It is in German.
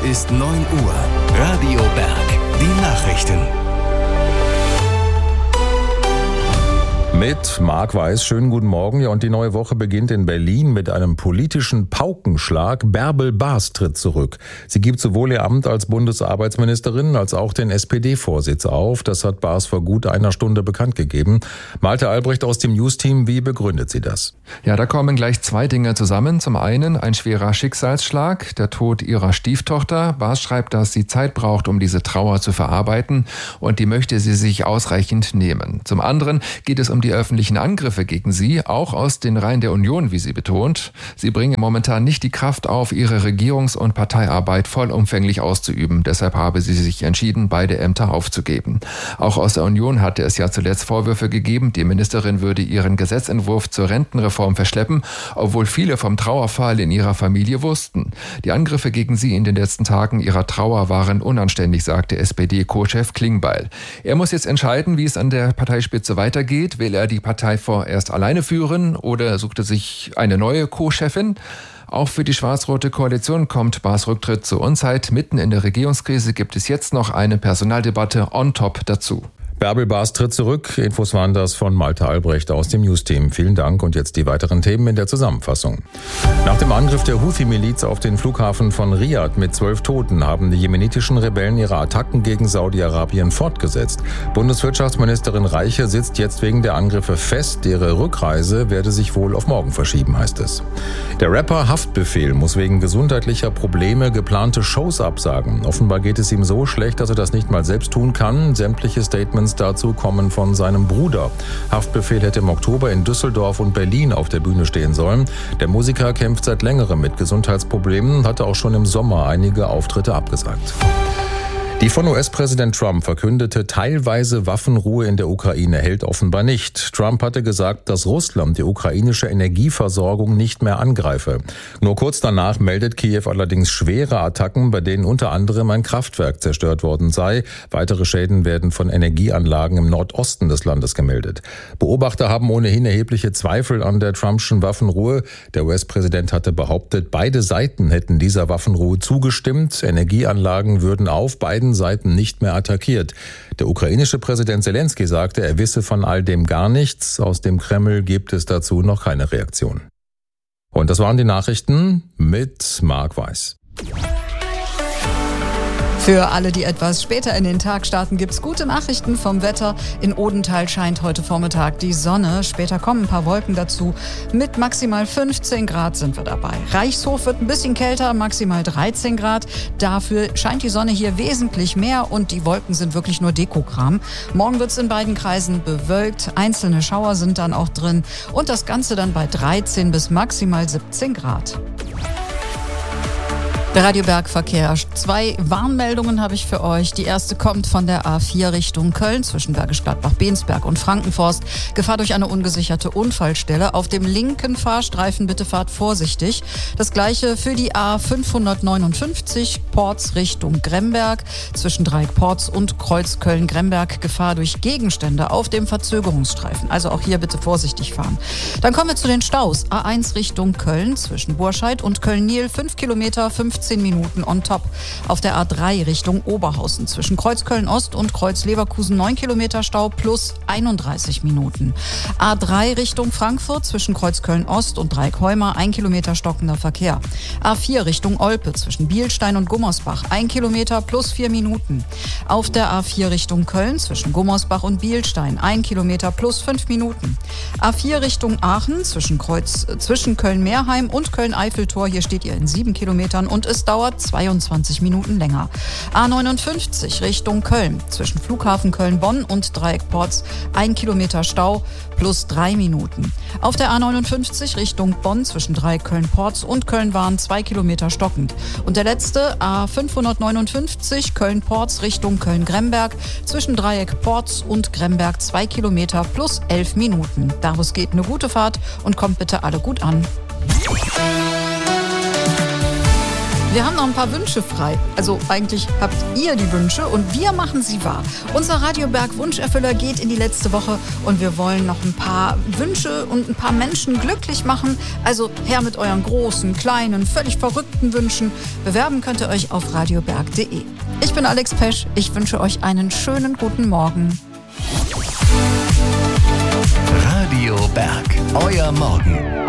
ist 9 Uhr. Radio Berg. Die Nachrichten. Mit Marc Weiß, schönen guten Morgen. Ja, und die neue Woche beginnt in Berlin mit einem politischen Paukenschlag. Bärbel Baas tritt zurück. Sie gibt sowohl ihr Amt als Bundesarbeitsministerin als auch den SPD-Vorsitz auf. Das hat Baas vor gut einer Stunde bekannt gegeben. Malte Albrecht aus dem News-Team, wie begründet sie das? Ja, da kommen gleich zwei Dinge zusammen. Zum einen ein schwerer Schicksalsschlag, der Tod ihrer Stieftochter. Baas schreibt, dass sie Zeit braucht, um diese Trauer zu verarbeiten, und die möchte sie sich ausreichend nehmen. Zum anderen geht es um die öffentlichen Angriffe gegen sie, auch aus den Reihen der Union, wie sie betont. Sie bringen momentan nicht die Kraft auf, ihre Regierungs- und Parteiarbeit vollumfänglich auszuüben. Deshalb habe sie sich entschieden, beide Ämter aufzugeben. Auch aus der Union hatte es ja zuletzt Vorwürfe gegeben, die Ministerin würde ihren Gesetzentwurf zur Rentenreform verschleppen, obwohl viele vom Trauerfall in ihrer Familie wussten. Die Angriffe gegen sie in den letzten Tagen ihrer Trauer waren unanständig, sagte SPD-Co-Chef Klingbeil. Er muss jetzt entscheiden, wie es an der Parteispitze weitergeht. Will er die Partei vorerst alleine führen oder sucht er sich eine neue Co-Chefin? Auch für die schwarz-rote Koalition kommt Baas Rücktritt zur Unzeit. Mitten in der Regierungskrise gibt es jetzt noch eine Personaldebatte on top dazu. Bärbel Baas tritt zurück. Infos waren das von Malte Albrecht aus dem News-Team. Vielen Dank und jetzt die weiteren Themen in der Zusammenfassung. Nach dem Angriff der Houthi-Miliz auf den Flughafen von Riad mit 12 Toten haben die jemenitischen Rebellen ihre Attacken gegen Saudi-Arabien fortgesetzt. Bundeswirtschaftsministerin Reiche sitzt jetzt wegen der Angriffe fest. Ihre Rückreise werde sich wohl auf morgen verschieben, heißt es. Der Rapper Haftbefehl muss wegen gesundheitlicher Probleme geplante Shows absagen. Offenbar geht es ihm so schlecht, dass er das nicht mal selbst tun kann. Sämtliche Statements dazu kommen von seinem Bruder. Haftbefehl hätte im Oktober in Düsseldorf und Berlin auf der Bühne stehen sollen. Der Musiker kämpft seit längerem mit Gesundheitsproblemen und hatte auch schon im Sommer einige Auftritte abgesagt. Die von US-Präsident Trump verkündete teilweise Waffenruhe in der Ukraine hält offenbar nicht. Trump hatte gesagt, dass Russland die ukrainische Energieversorgung nicht mehr angreife. Nur kurz danach meldet Kiew allerdings schwere Attacken, bei denen unter anderem ein Kraftwerk zerstört worden sei. Weitere Schäden werden von Energieanlagen im Nordosten des Landes gemeldet. Beobachter haben ohnehin erhebliche Zweifel an der Trumpschen Waffenruhe. Der US-Präsident hatte behauptet, beide Seiten hätten dieser Waffenruhe zugestimmt. Energieanlagen würden auf beiden Seiten nicht mehr attackiert. Der ukrainische Präsident Zelensky sagte, er wisse von all dem gar nichts. Aus dem Kreml gibt es dazu noch keine Reaktion. Und das waren die Nachrichten mit Marc Weiß. Für alle, die etwas später in den Tag starten, gibt's gute Nachrichten vom Wetter. In Odenthal scheint heute Vormittag die Sonne. Später kommen ein paar Wolken dazu. Mit maximal 15 Grad sind wir dabei. Reichshof wird ein bisschen kälter, maximal 13 Grad. Dafür scheint die Sonne hier wesentlich mehr und die Wolken sind wirklich nur Dekokram. Morgen wird's in beiden Kreisen bewölkt. Einzelne Schauer sind dann auch drin. Und das Ganze dann bei 13 bis maximal 17 Grad. Der Radio Berg Verkehr. 2 Warnmeldungen habe ich für euch. Die erste kommt von der A4 Richtung Köln zwischen Bergisch Gladbach, Bensberg und Frankenforst. Gefahr durch eine ungesicherte Unfallstelle. Auf dem linken Fahrstreifen bitte fahrt vorsichtig. Das gleiche für die A559 Porz Richtung Gremberg zwischen Dreieck-Porz und Kreuz Köln-Gremberg. Gefahr durch Gegenstände auf dem Verzögerungsstreifen. Also auch hier bitte vorsichtig fahren. Dann kommen wir zu den Staus. A1 Richtung Köln zwischen Burscheid und Köln-Niel 5 Kilometer, 15 Minuten on top. Auf der A3 Richtung Oberhausen zwischen Kreuz Köln-Ost und Kreuz Leverkusen 9 Kilometer Stau plus 31 Minuten. A3 Richtung Frankfurt zwischen Kreuz Köln-Ost und Dreieck-Heuma 1 Kilometer stockender Verkehr. A4 Richtung Olpe zwischen Bielstein und Gummersbach 1 Kilometer plus 4 Minuten. Auf der A4 Richtung Köln zwischen Gummersbach und Bielstein 1 Kilometer plus 5 Minuten. A4 Richtung Aachen zwischen Köln-Meerheim und Köln-Eiffeltor. Hier steht ihr in 7 Kilometern und es dauert 22 Minuten länger. A59 Richtung Köln zwischen Flughafen Köln-Bonn und Dreieck-Porz 1 Kilometer Stau plus 3 Minuten. Auf der A59 Richtung Bonn zwischen Dreieck Köln-Porz und Köln-Wahn 2 Kilometer stockend. Und der letzte A559 Köln-Porz Richtung Köln-Gremberg zwischen Dreieck Porz und Gremberg 2 Kilometer plus 11 Minuten. Daraus geht eine gute Fahrt und kommt bitte alle gut an. Wir haben noch ein paar Wünsche frei. Also eigentlich habt ihr die Wünsche und wir machen sie wahr. Unser Radio Berg Wunscherfüller geht in die letzte Woche und wir wollen noch ein paar Wünsche und ein paar Menschen glücklich machen. Also her mit euren großen, kleinen, völlig verrückten Wünschen. Bewerben könnt ihr euch auf radioberg.de. Ich bin Alex Pesch. Ich wünsche euch einen schönen guten Morgen. Radio Berg, euer Morgen.